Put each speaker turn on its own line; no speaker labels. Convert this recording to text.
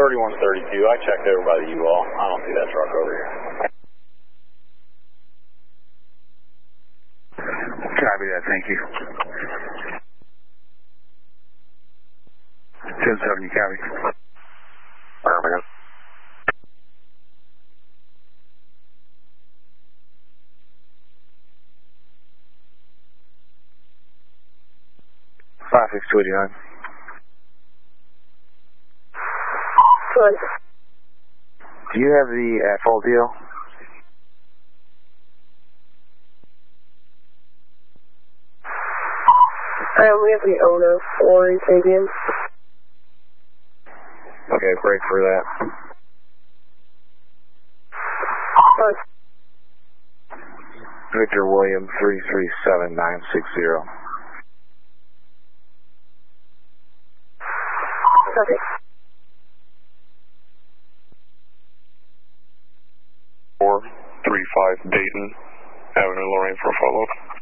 3132. I checked over by the U-Haul. I don't see that truck over here.
Copy that, thank you. 10-7, you copy.
Birmingham.
$5-6-289.
Good.
Do you have the full deal?
We have the owner for Sabian.
Okay, break for that.
Good.
Victor William 337960.
Copy.
435 Dayton Avenue, Lorraine for follow-up.